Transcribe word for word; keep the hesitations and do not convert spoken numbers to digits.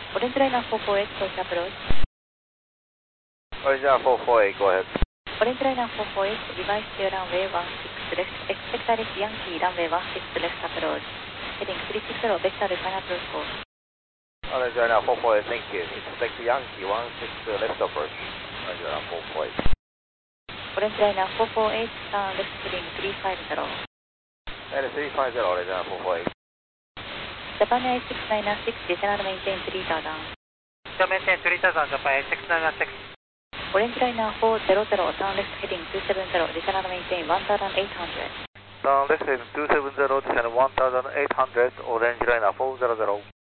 Orange Liner four four eight, close approach. Orange Liner four four eight, go ahead. Orange Liner four four eight, revise to runway one six left, expect direct Yankee runway one six left approach. Heading three six zero, vector final approach course. Orange Liner four four eight, thank you. Expect Yankee one six left approach. Orange Liner four four eight. Orange Liner four four eight, turn left heading three five zero. And three five zero, Orange Liner four four eight. Japan Air six nine six, descend and maintain three thousand. Still maintain three thousand, Japan Air six nine six. Orange Liner four zero zero, turn left heading two seven zero, descend and maintain one thousand eight hundred. Turn left heading two seven zero, descend one thousand eight hundred, Orange Liner four zero zero.